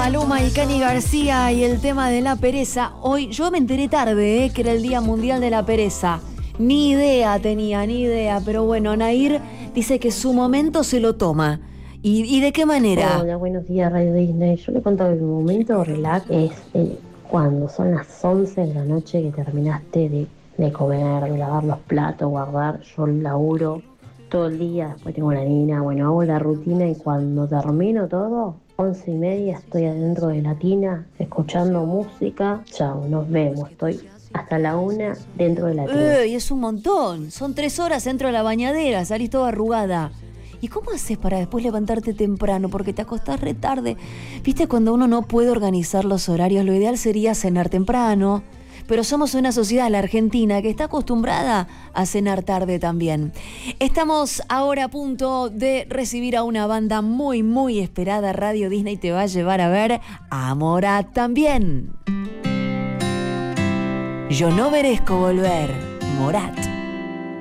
Maluma y Cani García y el tema de la pereza. Hoy yo me enteré tarde, que era el Día Mundial de la Pereza. Ni idea tenía, ni idea. Pero bueno, Nair dice que su momento se lo toma. ¿Y de qué manera? Hola, buenos días, Radio Disney. Yo le cuento que mi momento relax es cuando son las 11 de la noche que terminaste de comer, de lavar los platos, guardar. Yo laburo todo el día, después tengo la nena, bueno, hago la rutina y cuando termino todo, 11:30 estoy adentro de la tina, escuchando música. Chao, nos vemos. Estoy hasta la 1 dentro de la tina. Y es un montón. Son 3 horas dentro de la bañadera, salís toda arrugada. ¿Y cómo haces para después levantarte temprano? Porque te acostás re tarde. Viste, cuando uno no puede organizar los horarios, lo ideal sería cenar temprano. Pero somos una sociedad, la Argentina, que está acostumbrada a cenar tarde también. Estamos ahora a punto de recibir a una banda muy, muy esperada. Radio Disney te va a llevar a ver a Morat también. Yo no merezco volver. Morat.